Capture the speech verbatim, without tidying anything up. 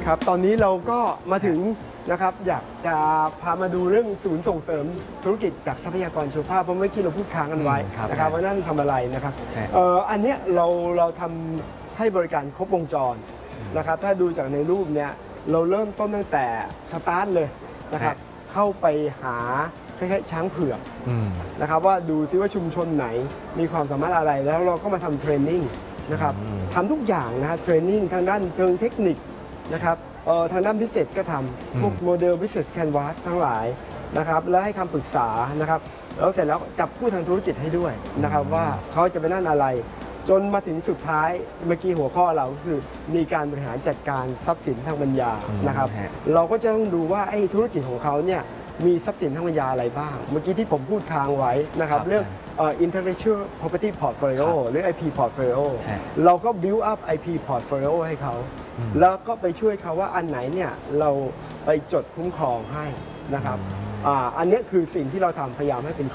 ครับตอนนี้เราก็มาถึงนะครับอยากจะพามาดูเรื่องศูนย์ส่งเสริมธุรกิจจากทรัพยากรชีวภาพเพราะเมื่อกี้เราพูดค้างกันไว้นะครับว่านั่นทำอะไรนะครับเอ่ออันเนี้ยเราเราทำให้บริการครบวงจรนะครับถ้าดูจากในรูปเนี้ยเราเริ่มต้นตั้งแต่สตาร์ทเลยนะครับเข้าไปหาคล้ายๆช้างเผือกนะครับว่าดูซิว่าชุมชนไหนมีความสามารถอะไรแล้วเราก็มาทำเทรนนิ่งนะครับทำทุกอย่างนะฮะเทรนนิ่งทางด้านเชิงเทคนิคนะครับทางด้านพิเศษก็ทำพวกโมเดลพิเศษแคนวาสทั้งหลายนะครับและให้คำปรึกษานะครับแล้วเสร็จแล้วจับคู่ทางธุรกิจให้ด้วยนะครับว่าเขาจะไปนั่นอะไรจนมาถึงสุดท้ายเมื่อกี้หัวข้อเราก็คือมีการบริหารจัดการทรัพย์สินทางปัญญานะครับเราก็จะต้องดูว่าไอ้ธุรกิจของเขาเนี่ยมีทรัพย์สินทางปัญญาอะไรบ้างเมื่อกี้ที่ผมพูดค้างไว้นะครับเรื่อง intellectual property portfolio หรือ ไอ พี portfolio เราก็ build up ไอ พี portfolio ให้เขาแล้วก็ไปช่วยเขาว่าอันไหนเนี่ยเราไปจดคุ้มครองให้นะครับอันนี้คือสิ่งที่เราทำพยายามให้เป็น